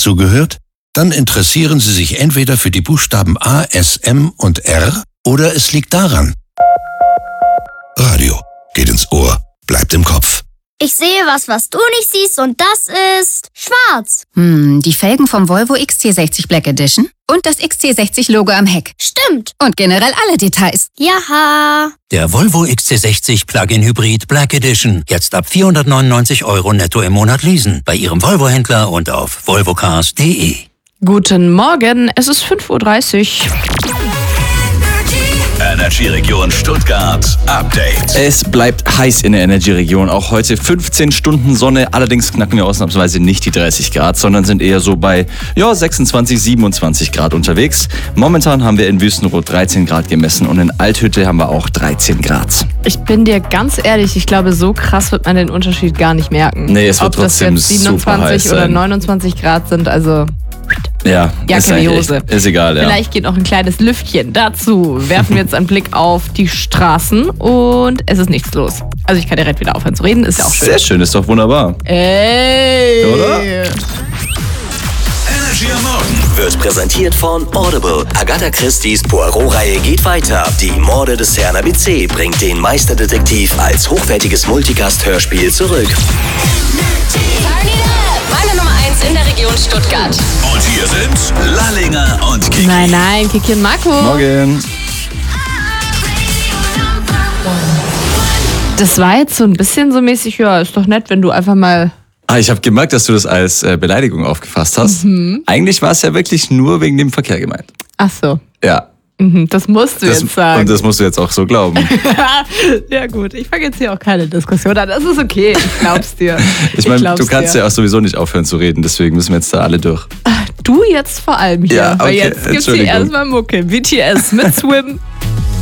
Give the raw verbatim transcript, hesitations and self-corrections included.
zugehört? Dann interessieren Sie sich entweder für die Buchstaben A, S, M und R oder es liegt daran. Radio geht ins Ohr, bleibt im Kopf. Ich sehe was, was du nicht siehst und das ist schwarz. Hm, die Felgen vom Volvo X C sechzig Black Edition und das X C sechzig Logo am Heck. Stimmt. Und generell alle Details. Jaha. Der Volvo X C sechzig Plug-in Hybrid Black Edition. Jetzt ab vierhundertneunundneunzig Euro netto im Monat leasen. Bei Ihrem Volvo-Händler und auf volvocars punkt de. Guten Morgen, es ist fünf Uhr dreißig. Energy-Region Stuttgart Update. Es bleibt heiß in der Energy-Region. Auch heute fünfzehn Stunden Sonne. Allerdings knacken wir ausnahmsweise nicht die dreißig Grad, sondern sind eher so bei ja, sechsundzwanzig, siebenundzwanzig Grad unterwegs. Momentan haben wir in Wüstenrot dreizehn Grad gemessen und in Althütte haben wir auch dreizehn Grad. Ich bin dir ganz ehrlich, ich glaube, so krass wird man den Unterschied gar nicht merken. Nee, es wird Ob das trotzdem jetzt super siebenundzwanzig heiß oder sein. neunundzwanzig Grad sind, also Ja, Jacke ist, in die eigentlich Hose. echt- ist egal, ja. Vielleicht geht noch ein kleines Lüftchen. Dazu werfen wir jetzt einen Blick auf die Straßen und es ist nichts los. Also ich kann direkt wieder aufhören zu reden, ist ja auch schön. Sehr schön, ist doch wunderbar. Ey! Oder? Energy am Morgen wird präsentiert von Audible. Agatha Christie's Poirot-Reihe geht weiter. Die Morde des Herrn A B C bringt den Meisterdetektiv als hochwertiges Multicast-Hörspiel zurück. Meine Nummer eins in der Region Stuttgart. Und hier sind Lallinger und Kiki. Nein, nein, Kiki und Marco. Morgen. Das war jetzt so ein bisschen so mäßig, ja, ist doch nett, wenn du einfach mal... Ah, ich habe gemerkt, dass du das als äh, Beleidigung aufgefasst hast. Mhm. Eigentlich war es ja wirklich nur wegen dem Verkehr gemeint. Ach so, Ja. mhm, das musst du Das, jetzt sagen. und das musst du jetzt auch so glauben. Ja gut, ich fange jetzt hier auch keine Diskussion an. Das ist okay, ich glaub's dir. Ich meine, glaub's du kannst dir. ja auch sowieso nicht aufhören zu reden, deswegen müssen wir jetzt da alle durch. Du jetzt vor allem hier, Ja, weil okay, jetzt gibt's hier Entschuldigung. erstmal Mucke. B T S mit Swim.